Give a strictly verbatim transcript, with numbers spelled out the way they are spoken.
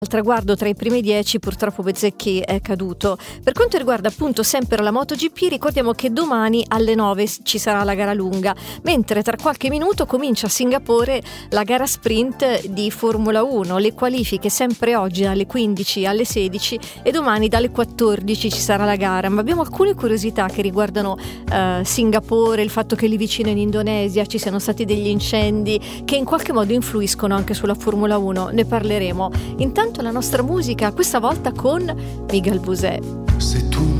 Al traguardo tra i primi dieci purtroppo Bezzecchi è caduto. Per quanto riguarda appunto sempre la MotoGP, ricordiamo che domani alle nove ci sarà la gara lunga, mentre tra qualche minuto comincia a Singapore la gara sprint di Formula uno, le qualifiche sempre oggi alle quindici, alle sedici e domani dalle quattordici ci sarà la gara. Ma abbiamo alcune curiosità che riguardano uh, Singapore, il fatto che lì vicino in Indonesia ci siano stati degli incendi che in qualche modo influiscono anche sulla Formula uno, ne parleremo. Intanto la nostra musica, questa volta con Miguel Bosé. Se tu